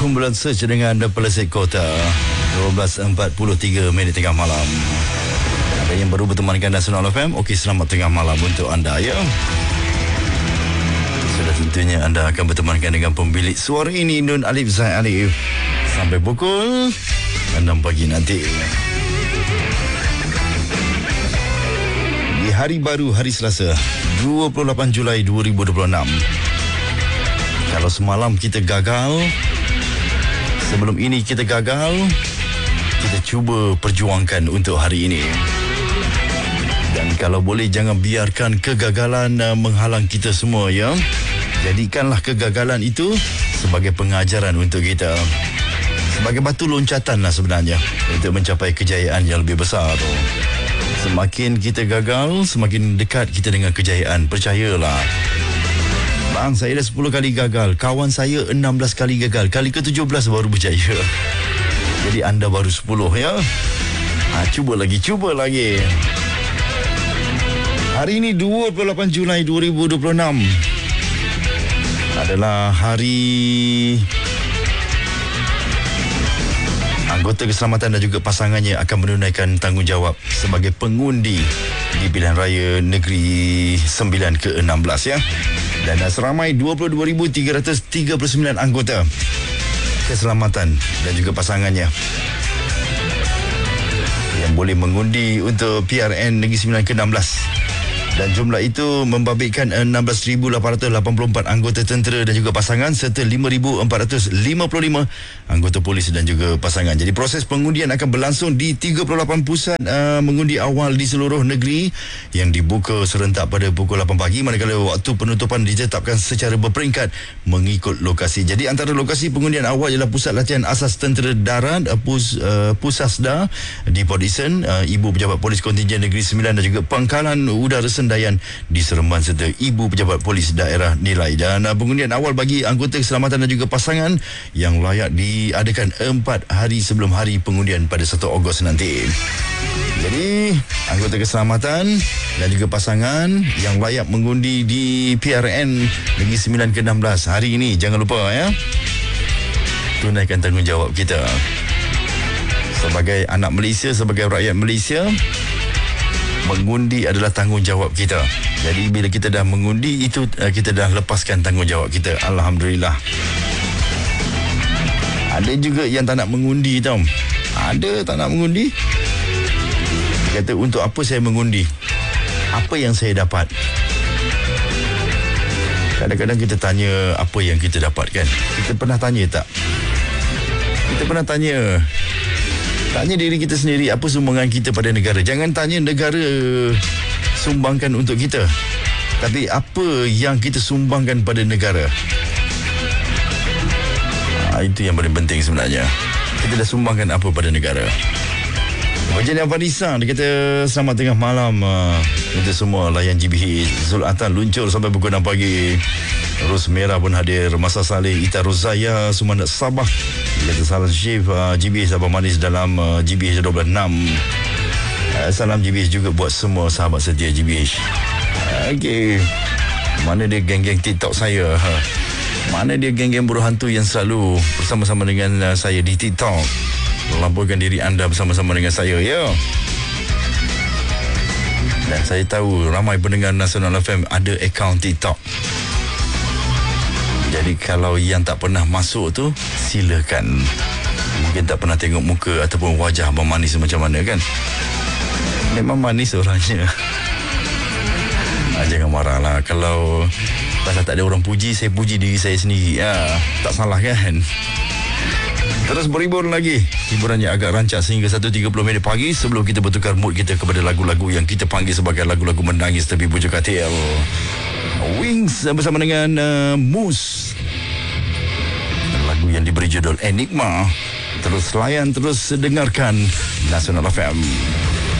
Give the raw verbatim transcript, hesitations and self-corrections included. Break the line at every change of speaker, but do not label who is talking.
kumpulan search dengan Pelesik Kota. dua belas empat puluh tiga minit tengah malam. Ada yang baru bertemankan Nasional F M. Okey, selamat tengah malam untuk anda ya. Sudah tentunya anda akan bertemankan dengan pemilik suara ini, Nun Alif Zaid Alif, sampai pukul enam pagi nanti. Di hari baru, hari Selasa, dua puluh lapan Julai dua ribu dua puluh enam. Kalau semalam kita gagal, sebelum ini kita gagal, kita cuba perjuangkan untuk hari ini. Dan kalau boleh, jangan biarkan kegagalan uh, menghalang kita semua ya. Jadikanlah kegagalan itu sebagai pengajaran untuk kita, sebagai batu loncatan lah sebenarnya untuk mencapai kejayaan yang lebih besar tu. Semakin kita gagal, semakin dekat kita dengan kejayaan. Percayalah. Bang, saya dah sepuluh kali gagal. Kawan saya enam belas kali gagal. Kali ke tujuh belas baru berjaya. Jadi anda baru sepuluh ya. Ha, cuba lagi, cuba lagi. Hari ini dua puluh lapan Julai dua ribu dua puluh enam adalah hari anggota keselamatan dan juga pasangannya akan menunaikan tanggungjawab sebagai pengundi di pilihan raya negeri sembilan ke enam belas ya. Dan seramai dua puluh dua ribu tiga ratus tiga puluh sembilan anggota keselamatan dan juga pasangannya yang boleh mengundi untuk P R N Negeri sembilan ke enam belas. Dan jumlah itu membabitkan enam belas ribu lapan ratus lapan puluh empat anggota tentera dan juga pasangan serta lima ribu empat ratus lima puluh lima anggota polis dan juga pasangan. Jadi proses pengundian akan berlangsung di tiga puluh lapan pusat uh, mengundi awal di seluruh negeri yang dibuka serentak pada pukul lapan pagi, manakala waktu penutupan ditetapkan secara berperingkat mengikut lokasi. Jadi antara lokasi pengundian awal ialah Pusat Latihan Asas Tentera Darat Pus, uh, Pusasda di Port Dickson, uh, Ibu Pejabat Polis Kontingen Negeri sembilan dan juga Pangkalan Udara Sendayan di Seremban serta Ibu Pejabat Polis Daerah Nilai. Dan uh, pengundian awal bagi anggota keselamatan dan juga pasangan yang layak diadakan empat hari sebelum hari pengundian pada satu Ogos nanti. Jadi anggota keselamatan dan juga pasangan yang layak mengundi di P R N Negeri sembilan ke enam belas hari ini, jangan lupa ya, tunaikan tanggungjawab kita sebagai anak Malaysia, sebagai rakyat Malaysia. Mengundi adalah tanggungjawab kita. Jadi bila kita dah mengundi itu, kita dah lepaskan tanggungjawab kita. Alhamdulillah. Ada juga yang tak nak mengundi tau. Ada tak nak mengundi. Kata, untuk apa saya mengundi? Apa yang saya dapat? Kadang-kadang kita tanya apa yang kita dapatkan. Kita pernah tanya tak? Kita pernah tanya Tanya diri kita sendiri, apa sumbangan kita pada negara. Jangan tanya negara sumbangkan untuk kita, tapi apa yang kita sumbangkan pada negara. Ha, itu yang paling penting sebenarnya. Kita dah sumbangkan apa pada negara. Wajan Vanessa, dia kata selamat tengah malam uh, untuk semua layan G B H. Zul Atan luncur sampai pukul enam pagi. Ros Merah pun hadir. Masa Saleh, Ita Rozaya, Sumandat Sabah. Dia kata salam Syif uh, G B H Sabah Manis dalam uh, G B H dua puluh enam. uh, Salam G B H juga buat semua sahabat setia G B H. uh, Okey, mana dia geng-geng TikTok saya? Ha? Mana dia geng-geng buruh hantu yang selalu bersama-sama dengan uh, saya di TikTok? Lampaukan diri anda bersama-sama dengan saya ya. Dan saya tahu ramai pendengar Nasional F M ada akaun TikTok. Jadi kalau yang tak pernah masuk tu, silakan. Mungkin tak pernah tengok muka ataupun wajah Abang Manis macam mana kan. Memang manis orangnya. Ha, jangan marahlah. Kalau pasal tak ada orang puji, saya puji diri saya sendiri. Ha, tak salah kan. Terus berhibur lagi. Hiburannya agak rancak sehingga satu tiga puluh minit pagi sebelum kita bertukar mood kita kepada lagu-lagu yang kita panggil sebagai lagu-lagu menangis tapi bujuk katil. Wings bersama dengan uh, Moose. Lagu yang diberi judul Enigma. Terus layan, terus dengarkan Nasional F M.